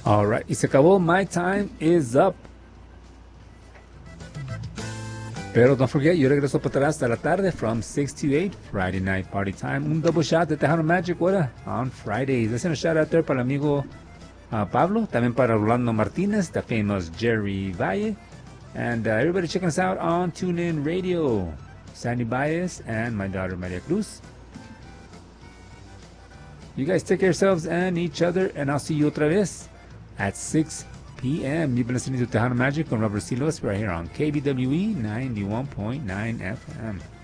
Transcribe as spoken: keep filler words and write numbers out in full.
All right, y se acabó. My time is up. Pero don't forget, yo regreso para atrás hasta la tarde from six to eight, Friday night party time. Un double shot de Tejano Magic, what on Fridays. Let's send a shout out there para el amigo uh, Pablo, también para Rolando Martinez, the famous Jerry Valle, and uh, everybody checking us out on TuneIn Radio. Sandy Baez and my daughter Maria Cruz. You guys take care of yourselves and each other, and I'll see you otra vez at six p.m. You've been listening to Tejano Magic on Robert Silos right here on K B W E ninety-one point nine F M.